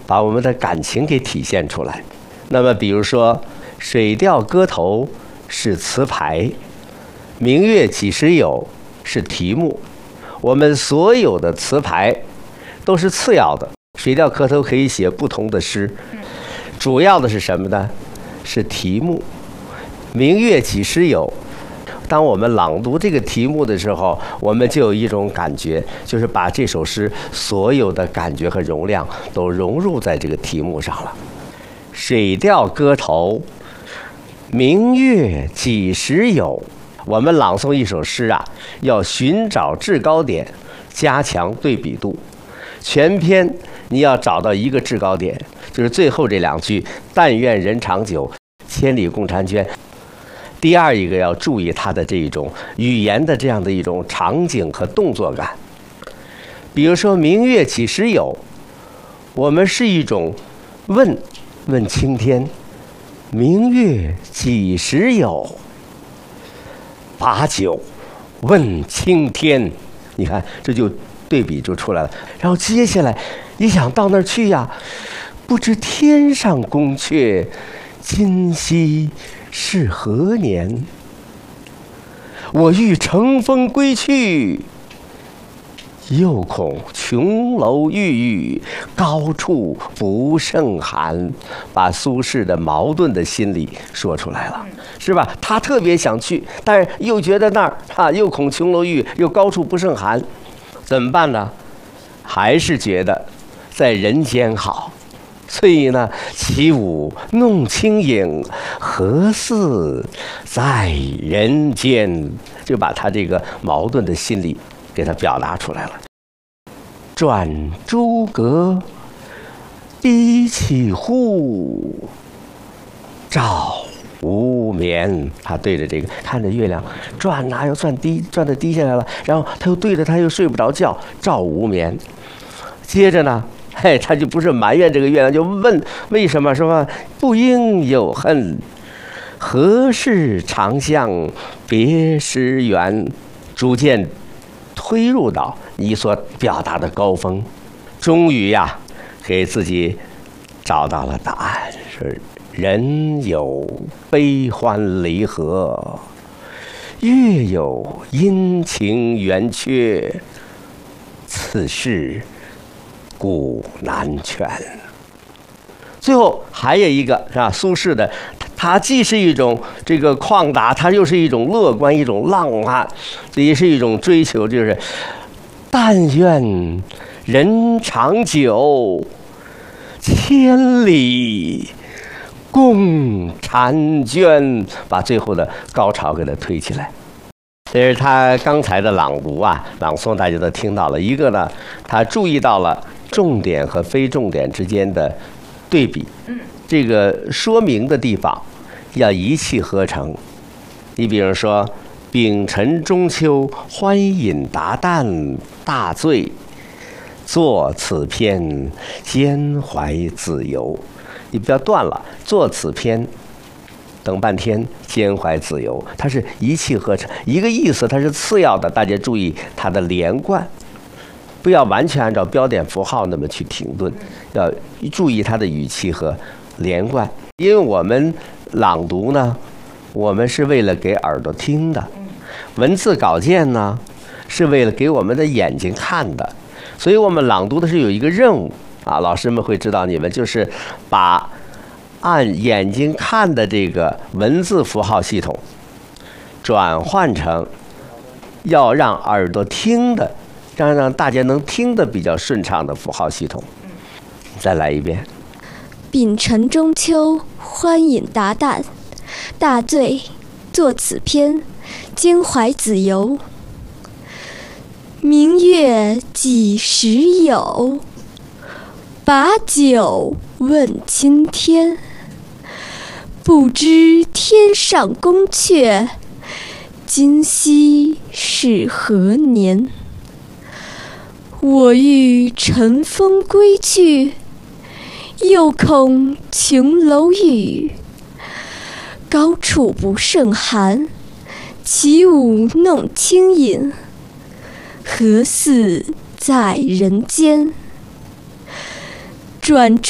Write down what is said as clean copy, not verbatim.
把我们的感情给体现出来。那么比如说《水调歌头》是词牌，明月几时有是题目。我们所有的词牌都是次要的，水调歌头可以写不同的诗，主要的是什么呢？是题目。明月几时有，当我们朗读这个题目的时候，我们就有一种感觉，就是把这首诗所有的感觉和容量都融入在这个题目上了。水调歌头，明月几时有。我们朗诵一首诗啊，要寻找制高点，加强对比度。全篇你要找到一个制高点，就是最后这两句“但愿人长久，千里共婵娟”。第二一个要注意它的这一种语言的这样的一种场景和动作感。比如说“明月几时有”，我们是一种问青天，明月几时有？把酒问青天，你看这就对比就出来了。然后接下来你想到那儿去呀，不知天上宫阙，今夕是何年？我欲乘风归去，又恐琼楼玉宇，高处不胜寒。把苏轼的矛盾的心理说出来了，是吧？他特别想去，但是又觉得那儿又恐琼楼玉宇，又高处不胜寒，怎么办呢？还是觉得在人间好。所以呢，起舞弄清影，何似在人间？就把他这个矛盾的心理给他表达出来了。转朱阁，低绮户，照无眠。他对着这个看着月亮转哪又转的低下来了，然后他又对着他又睡不着觉，照无眠。接着呢，他就不是埋怨这个月亮，就问为什么，说不应有恨，何事长向别时圆。逐渐推入到你所表达的高峰，终于呀，给自己找到了答案，是人有悲欢离合，月有阴晴圆缺，此事古难全。最后还有一个是吧？苏轼的，它既是一种这个旷达，它又是一种乐观，一种浪漫，这也是一种追求，就是但愿人长久，千里共婵娟。把最后的高潮给它推起来。这是他刚才的朗读啊，朗诵大家都听到了。一个呢，他注意到了重点和非重点之间的对比，这个说明的地方要一气呵成。你比如说丙辰中秋，欢饮达旦大醉，作此篇，兼怀子由。你不要断了，作此篇等半天，兼怀子由，它是一气呵成，一个意思，它是次要的。大家注意它的连贯，不要完全按照标点符号那么去停顿，要注意它的语气和连贯。因为我们朗读呢，我们是为了给耳朵听的，文字稿件呢是为了给我们的眼睛看的，所以我们朗读的是有一个任务啊，老师们会指导你们，就是把按眼睛看的这个文字符号系统转换成要让耳朵听的，让大家能听得比较顺畅的符号系统。再来一遍。 丙辰中秋，欢饮达旦大醉，作此篇，兼怀子由。明月几时有？把酒问青天。不知天上宫阙，今夕是何年？我欲乘风归去，又恐琼楼玉宇，高处不胜寒。起舞弄清影，何似在人间？转